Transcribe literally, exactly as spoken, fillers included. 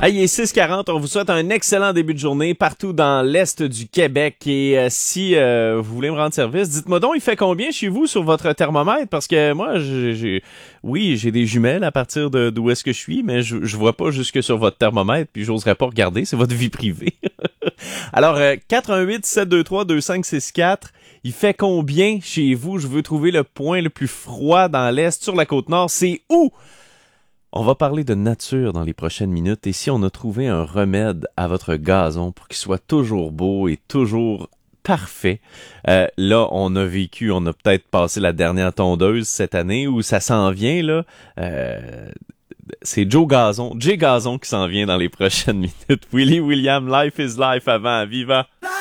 Hey, il est six heures quarante, on vous souhaite un excellent début de journée partout dans l'Est du Québec. Et euh, si euh, vous voulez me rendre service, dites-moi donc, il fait combien chez vous sur votre thermomètre? Parce que moi, j'ai, j'ai oui, j'ai des jumelles à partir de d'où est-ce que je suis, mais je, je vois pas jusque sur votre thermomètre, puis j'oserais pas regarder, c'est votre vie privée. Alors, euh, quatre un huit sept deux trois deux cinq six quatre, il fait combien chez vous? Je veux trouver le point le plus froid dans l'Est, sur la Côte-Nord. C'est où? On va parler de nature dans les prochaines minutes et si on a trouvé un remède à votre gazon pour qu'il soit toujours beau et toujours parfait, euh, là, on a vécu, on a peut-être passé la dernière tondeuse cette année où ça s'en vient, là. Euh, c'est Joe Gazon, Jay Gazon qui s'en vient dans les prochaines minutes. Willy William, Life is Life avant, vivant.